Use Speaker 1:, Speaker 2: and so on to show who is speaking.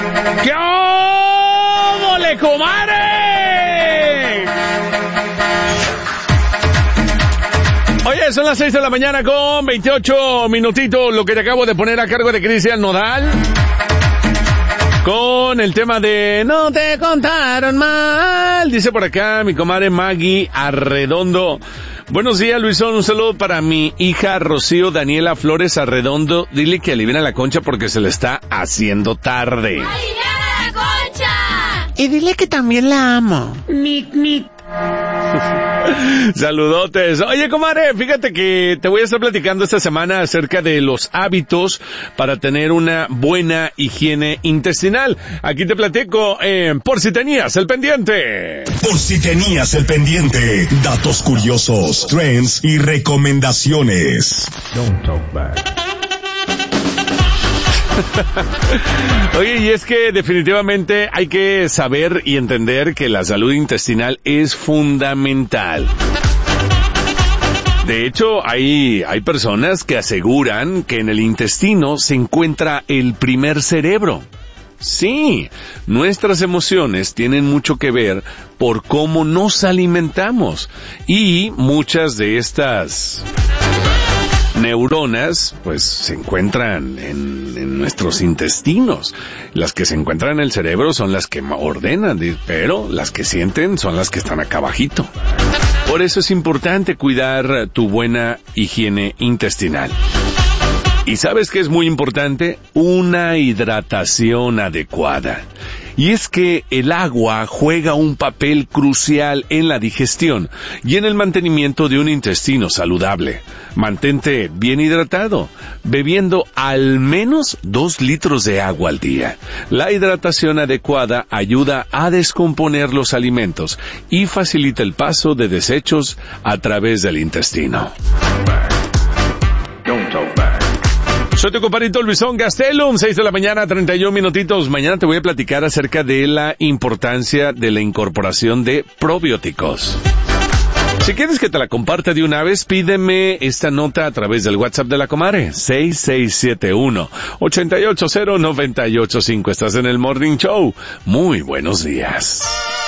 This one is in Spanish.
Speaker 1: ¿Qué óvole, comadre? Oye, son las 6 de la mañana con 28 minutitos, lo que te acabo de poner a cargo de Cristian Nodal. Con el tema de no te contaron mal, dice por acá mi comadre Maggie Arredondo. Buenos días, Luisón, un saludo para mi hija Rocío Daniela Flores Arredondo. Dile que alivien la Concha porque se le está haciendo tarde.
Speaker 2: ¡Aliviana la Concha!
Speaker 3: Y dile que también la amo.
Speaker 1: Saludotes. Oye, comadre, fíjate que te voy a estar platicando esta semana acerca de los hábitos para tener una buena higiene intestinal. Aquí te platico, por si tenías el pendiente.
Speaker 4: Por si tenías el pendiente, datos curiosos, trends y recomendaciones.
Speaker 1: Don't talk back. Oye, y es que definitivamente hay que saber y entender que la salud intestinal es fundamental. De hecho, hay personas que aseguran que en el intestino se encuentra el primer cerebro. Sí, nuestras emociones tienen mucho que ver por cómo nos alimentamos y muchas de estas neuronas pues se encuentran en nuestros intestinos. Las que se encuentran en el cerebro son las que ordenan, pero las que sienten son las que están acá abajito. Por eso es importante cuidar tu buena higiene intestinal. ¿Y sabes qué es muy importante? Una hidratación adecuada. Y es que el agua juega un papel crucial en la digestión y en el mantenimiento de un intestino saludable. Mantente bien hidratado, bebiendo al menos 2 litros de agua al día. La hidratación adecuada ayuda a descomponer los alimentos y facilita el paso de desechos a través del intestino. Soy tu compadrito Luisón Gastelum, 6 de la mañana, 31 minutitos. Mañana te voy a platicar acerca de la importancia de la incorporación de probióticos. Si quieres que te la comparta de una vez, pídeme esta nota a través del WhatsApp de la comadre, 6671-880-985. Estás en el Morning Show. Muy buenos días.